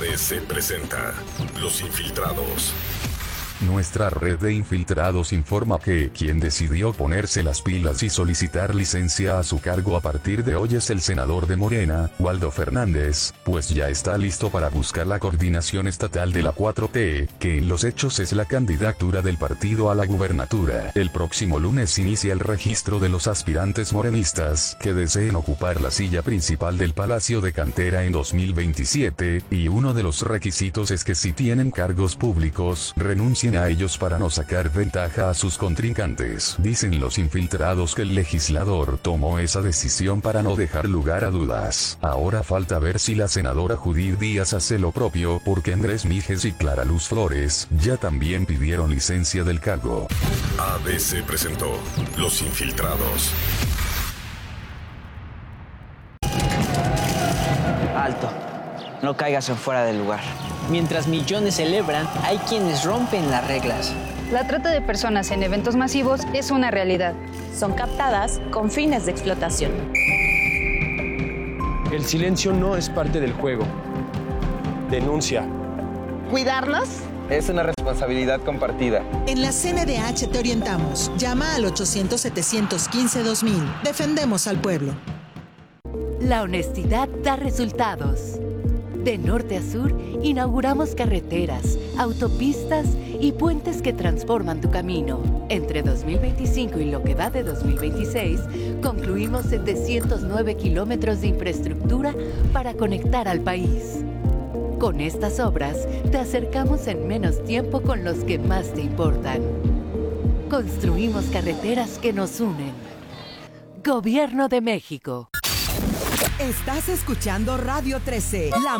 ABC presenta Los Infiltrados. Nuestra red de infiltrados informa que quien decidió ponerse las pilas y solicitar licencia a su cargo a partir de hoy es el senador de Morena, Waldo Fernández, pues ya está listo para buscar la coordinación estatal de la 4T, que en los hechos es la candidatura del partido a la gubernatura. El próximo lunes inicia el registro de los aspirantes morenistas que deseen ocupar la silla principal del Palacio de Cantera en 2027, y uno de los requisitos es que si tienen cargos públicos, renuncien a ellos para no sacar ventaja a sus contrincantes. Dicen los infiltrados que el legislador tomó esa decisión para no dejar lugar a dudas. Ahora falta ver si la senadora Judith Díaz hace lo propio, porque Andrés Mijes y Clara Luz Flores ya también pidieron licencia del cargo. ABC presentó Los Infiltrados. Alto. No caigas en fuera del lugar. Mientras millones celebran, hay quienes rompen las reglas. La trata de personas en eventos masivos es una realidad. Son captadas con fines de explotación. El silencio no es parte del juego. Denuncia. ¿Cuidarnos? Es una responsabilidad compartida. En la CNDH te orientamos. Llama al 800-715-2000. Defendemos al pueblo. La honestidad da resultados. De norte a sur, inauguramos carreteras, autopistas y puentes que transforman tu camino. Entre 2025 y lo que va de 2026, concluimos 709 kilómetros de infraestructura para conectar al país. Con estas obras, te acercamos en menos tiempo con los que más te importan. Construimos carreteras que nos unen. Gobierno de México. Estás escuchando Radio 13, la